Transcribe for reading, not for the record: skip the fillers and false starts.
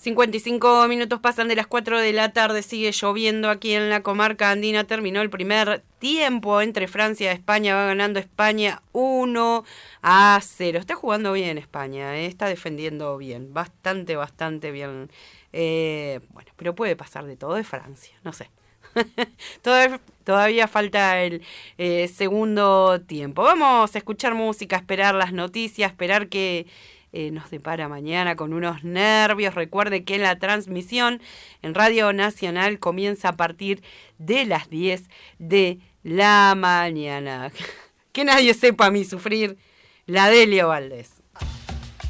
55 minutos pasan de las 4 de la tarde, sigue lloviendo aquí en la comarca andina. Terminó el primer tiempo entre Francia y España, va ganando España 1-0. Está jugando bien España, está defendiendo bien, bastante bien. Bueno, pero puede pasar de todo, de Francia, no sé. Todavía falta el segundo tiempo. Vamos a escuchar música, esperar las noticias, esperar que nos depara mañana con unos nervios. Recuerde que la transmisión en Radio Nacional comienza a partir de las 10 de la mañana. Que nadie sepa mi sufrir, la Delio Valdés.